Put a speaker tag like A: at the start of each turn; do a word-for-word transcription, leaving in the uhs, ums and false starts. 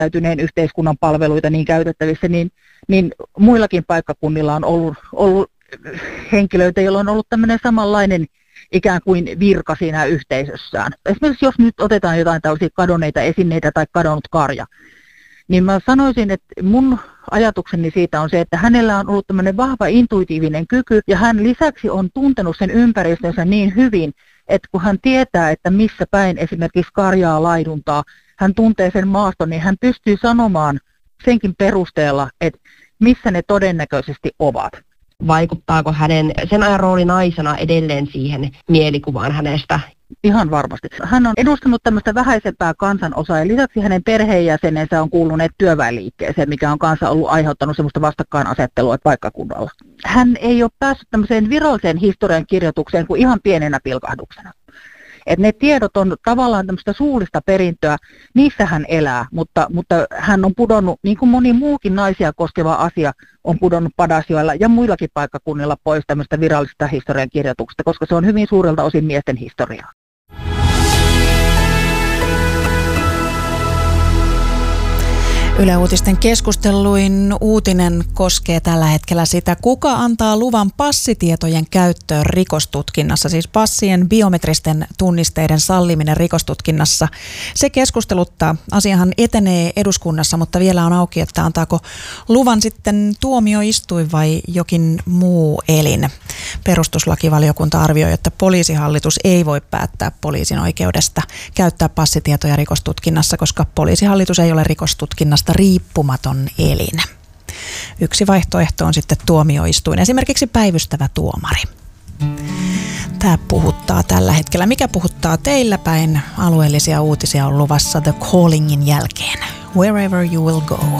A: järjestäytyneen yhteiskunnan palveluita niin käytettävissä, niin, niin muillakin paikkakunnilla on ollut, ollut henkilöitä, joilla on ollut tämmöinen samanlainen ikään kuin virka siinä yhteisössään. Esimerkiksi jos nyt otetaan jotain tällaisia kadonneita esineitä tai kadonnut karja, niin mä sanoisin, että mun ajatukseni siitä on se, että hänellä on ollut tämmöinen vahva intuitiivinen kyky ja hän lisäksi on tuntenut sen ympäristönsä niin hyvin, että kun hän tietää, että missä päin esimerkiksi karjaa laiduntaa, hän tuntee sen maaston, niin hän pystyy sanomaan senkin perusteella, että missä ne todennäköisesti ovat.
B: Vaikuttaako hänen sen ajan rooli naisena edelleen siihen mielikuvaan hänestä?
A: Ihan varmasti. Hän on edustanut tämmöistä vähäisempää kansanosaa ja lisäksi hänen perheenjäsenensä on kuuluneet työväenliikkeeseen, mikä on kanssa ollut aiheuttanut semmoista vastakkainasettelua paikkakunnalla. Hän ei ole päässyt tämmöiseen viralliseen historian kirjoitukseen kuin ihan pienenä pilkahduksena. Et ne tiedot on tavallaan tämmöistä suullista perintöä, niissä hän elää, mutta, mutta hän on pudonnut, niin kuin moni muukin naisia koskeva asia, on pudonnut Padasjoella ja muillakin paikkakunnilla pois tämmöistä virallista historian kirjoituksesta, koska se on hyvin suurelta osin miesten historiaa.
C: Yle Uutisten keskusteluin uutinen koskee tällä hetkellä sitä, kuka antaa luvan passitietojen käyttöön rikostutkinnassa, siis passien biometristen tunnisteiden salliminen rikostutkinnassa. Se keskusteluttaa. Asiahan etenee eduskunnassa, mutta vielä on auki, että antaako luvan sitten tuomioistuin vai jokin muu elin. Perustuslakivaliokunta arvioi, että poliisihallitus ei voi päättää poliisin oikeudesta käyttää passitietoja rikostutkinnassa, koska poliisihallitus ei ole rikostutkinnasta riippumaton elin. Yksi vaihtoehto on sitten tuomioistuin, esimerkiksi päivystävä tuomari. Tämä puhuttaa tällä hetkellä. Mikä puhuttaa teillä päin? Alueellisia uutisia on luvassa The Callingin jälkeen. Wherever you will go.